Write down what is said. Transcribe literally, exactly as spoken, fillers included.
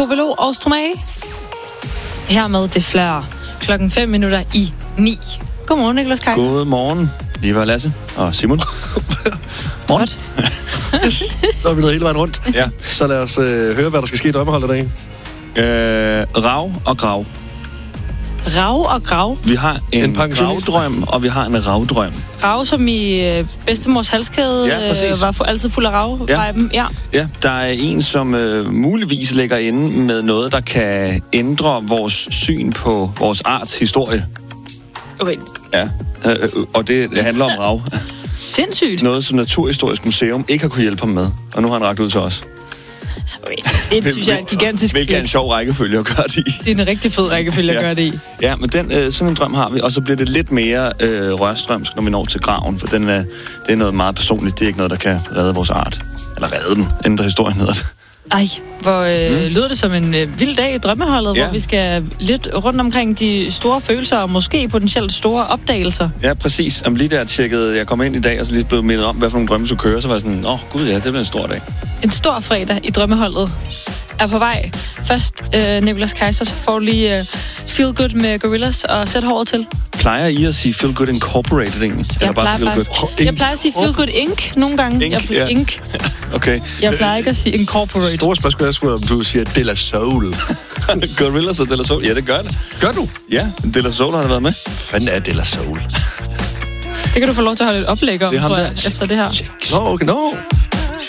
Tove Lo og Stromae. Hermed det flør. Klokken fem minutter i ni. Godmorgen, Nicolas Kajser. Godmorgen, Liva, Lasse og Simon. Morgen. Yes. Så er vi nået hele vejen rundt. Ja. Så lad os øh, høre, hvad der skal ske i drømmeholdet i dag. Øh, rav og grav. Rav og grav. Vi har en, En gravdrøm, og vi har en ravdrøm. Rav, som i øh, bedstemors halskæde, Ja, præcis. øh, var for, altid fuld af rav. Ja. Ja. Ja, der er en, som øh, muligvis ligger inde med noget, der kan ændre vores syn på vores arts historie. Okay. Ja, øh, øh, og det, det handler om rav. Sindssygt. Noget, som Naturhistorisk Museum ikke har kunne hjælpe ham med. Og nu har han rakt ud til os. Okay. Det synes jeg er et gigantisk Hvilket er en sjov rækkefølge at gøre det i. Det er en rigtig fed rækkefølge at Ja. gøre det i. Ja, men den, øh, sådan en drøm har vi, og så bliver det lidt mere øh, rørstrømsk, når vi når til graven, for den er, det er noget meget personligt. Det er ikke noget, der kan redde vores art. Eller redde den, ændre historien hedder det. Ej, hvor øh, Mm. lyder det som en øh, vild dag i drømmeholdet, Ja. hvor vi skal lidt rundt omkring de store følelser, og måske potentielt store opdagelser. Ja, præcis. Om lige der tjekkede, jeg kom ind i dag, og så lige blev mindet om, hvad for nogle drømme skulle køre, så var jeg sådan, åh oh, gud ja, det bliver en stor dag. En stor fredag i drømmeholdet er på vej. Først, øh, Nicolas Kajser, så får du lige øh, Feel Good med Gorillaz og sæt håret til. Plejer I at sige Feel Good Incorporated egentlig? Eller bare Feel Good? bare, jeg plejer at sige Feel Good Inc nogle gange. Inc, jeg, ja. Inc. Okay. Jeg plejer ikke at sige Incorporated. Store spørgsmål er sgu, om du siger De La Soul. Gorillaz og De La Soul? Ja, det gør det. Gør du? Ja, De La Soul har det været med. Hvad fanden er De La Soul? Det kan du få lov til at holde et oplæg om, Det er ham tror der. jeg, efter det her. Nå, okay, nå.